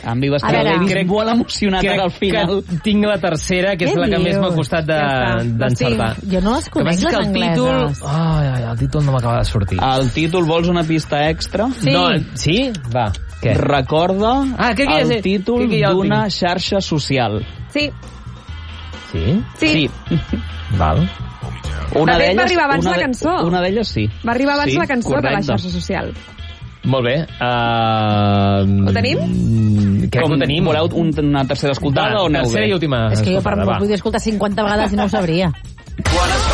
En Viva Estrella l'he vist molt emocionat al final. Crec que tinc la tercera, que és la que més m'ha costat d'encertar. Jo no les conec, les angleses. El títol no m'acaba de sortir. El títol, vols una pista extra? Sí. No, sí? Va. Què? Recorda el títol d'una xarxa social. Sí. Sí? Sí. Val. De fet, va arribar abans la cançó. Una d'elles sí. Va arribar abans la cançó que la xarxa social. Molt bé. Ho tenim? Crec que ho tenim. Voleu una tercera escoltada o aneu bé? Tercera i última. És que jo vull escoltar 50 vegades i no ho sabria. Quan es